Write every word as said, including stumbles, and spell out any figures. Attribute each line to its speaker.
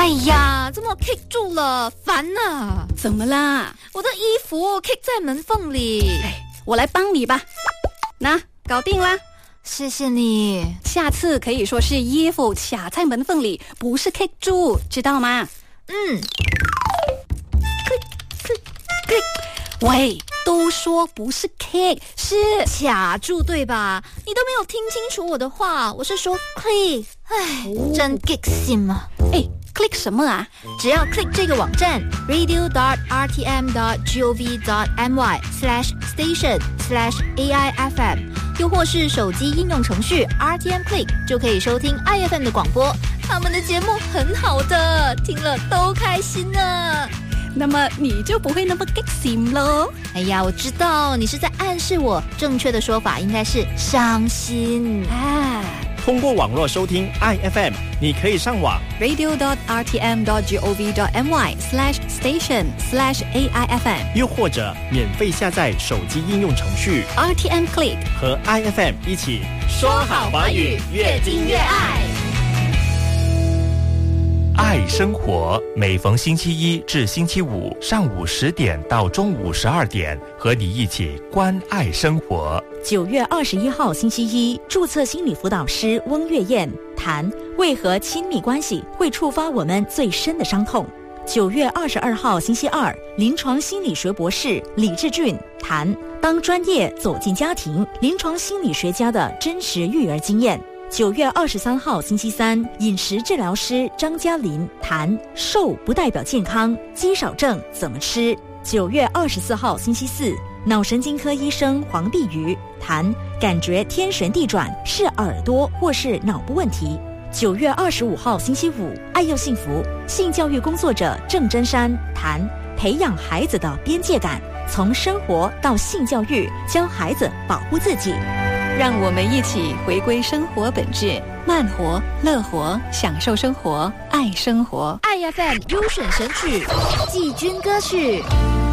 Speaker 1: 呀，怎么 kick 住了？烦啊！
Speaker 2: 怎么啦？
Speaker 1: 我的衣服 kick 在门缝里。
Speaker 2: 哎，我来帮你吧。那搞定啦。
Speaker 1: 谢谢你。
Speaker 2: 下次可以说是衣服卡在门缝里，不是 kick 住，知道吗？
Speaker 1: 嗯。
Speaker 2: 喂，都说不是 kick， 是
Speaker 1: 卡住对吧？你都没有听清楚我的话，我是说 click。唉，真 kick 心啊！
Speaker 2: 哎 ，click 什么啊？
Speaker 1: 只要 click 这个网站 radio dot r t m dot gov dot my slash station slash a i f m， 又或是手机应用程序 R T M Click， 就可以收听 I F M 的广播。他们的节目很好的，听了都开心呢。
Speaker 2: 那么你就不会那么 kick 心咯。
Speaker 1: 哎呀，我知道你是在暗示我，正确的说法应该是伤心
Speaker 2: 啊。
Speaker 3: 通过网络收听 I F M， 你可以上网
Speaker 2: radio dot r t m dot gov dot my slash station slash a i f m，
Speaker 3: 又或者免费下载手机应用程序
Speaker 2: R T M Click，
Speaker 3: 和 I F M 一起说好华语，越听越爱。
Speaker 4: 爱生活，每逢星期一至星期五上午十点到中午十二点，和你一起关爱生活。
Speaker 5: 九月二十一号星期一，注册心理辅导师翁月燕谈为何亲密关系会触发我们最深的伤痛。九月二十二号星期二，临床心理学博士李志俊谈当专业走进家庭，临床心理学家的真实育儿经验。九月二十三号星期三，饮食治疗师张嘉琳谈瘦不代表健康，肌少症怎么吃。九月二十四号星期四，脑神经科医生黄碧瑜谈感觉天旋地转是耳朵或是脑部问题。九月二十五号星期五，爱又幸福性教育工作者郑真山谈培养孩子的边界感，从生活到性教育，教孩子保护自己。
Speaker 2: 让我们一起回归生活本质，慢活、乐活，享受生活，爱生活。
Speaker 1: I F M 优选神曲，季军歌曲。